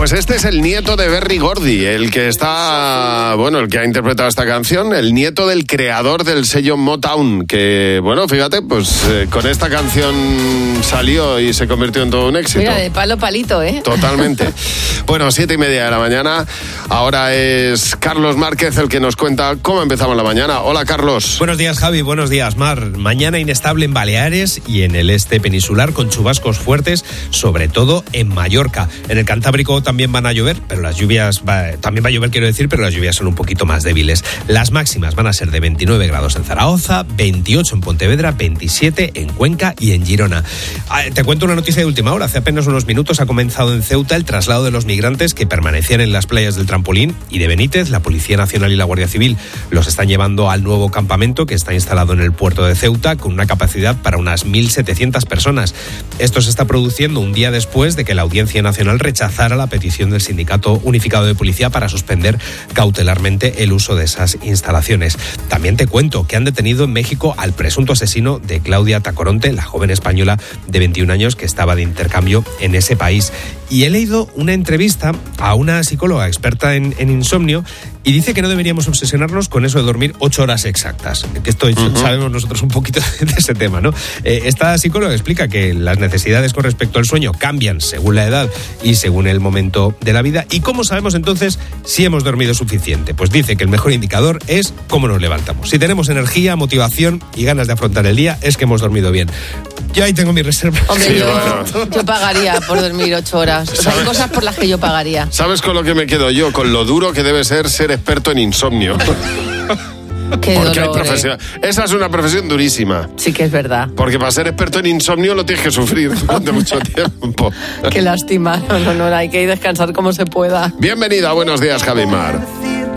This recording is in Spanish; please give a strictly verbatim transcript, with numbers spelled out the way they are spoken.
Pues este es el nieto de Berry Gordy, el que está, bueno, el que ha interpretado esta canción, el nieto del creador del sello Motown, que, bueno, fíjate, pues eh, con esta canción salió y se convirtió en todo un éxito. Mira, de palo palito, ¿eh? Totalmente. Bueno, siete y media de la mañana. Ahora es Carlos Márquez el que nos cuenta cómo empezamos la mañana. Hola, Carlos. Buenos días, Javi. Buenos días, Mar. Mañana inestable en Baleares y en el este peninsular con chubascos fuertes, sobre todo en Mallorca. En el Cantábrico también van a llover, pero las lluvias, va, también va a llover, quiero decir, pero las lluvias son un poquito más débiles. Las máximas van a ser de veintinueve grados en Zaragoza, veintiocho en Pontevedra, veintisiete en Cuenca y en Girona. Te cuento una noticia de última hora. Hace apenas unos minutos ha comenzado en Ceuta el traslado de los migrantes que permanecían en las playas del Trampolín y de Benítez. La Policía Nacional y la Guardia Civil los están llevando al nuevo campamento que está instalado en el puerto de Ceuta con una capacidad para unas mil setecientas personas. Esto se está produciendo un día después de que la Audiencia Nacional rechazara la petición del Sindicato Unificado de Policía para suspender cautelarmente el uso de esas instalaciones. También te cuento que han detenido en México al presunto asesino de Claudia Tacoronte, la joven española de veintiún años que estaba de intercambio en ese país. Y he leído una entrevista a una psicóloga experta en, en insomnio y dice que no deberíamos obsesionarnos con eso de dormir ocho horas exactas. Que esto uh-huh. sabemos nosotros un poquito de ese tema, ¿no? Eh, esta psicóloga explica que las necesidades con respecto al sueño cambian según la edad y según el momento de la vida. ¿Y cómo sabemos entonces si hemos dormido suficiente? Pues dice que el mejor indicador es cómo nos levantamos. Si tenemos energía, motivación y ganas de afrontar el día, es que hemos dormido bien. Yo ahí tengo mi reserva. Hombre, sí, yo, bueno. yo pagaría por dormir ocho horas. O sea, hay cosas por las que yo pagaría. ¿Sabes con lo que me quedo yo? Con lo duro que debe ser ser experto en insomnio. Qué Porque dolor, hay profesión. Eh. Esa es una profesión durísima. Sí que es verdad. Porque para ser experto en insomnio lo tienes que sufrir durante mucho tiempo. Qué lástima. No, no, no, hay que ir a descansar como se pueda. Bienvenida, buenos días, Javi Mar.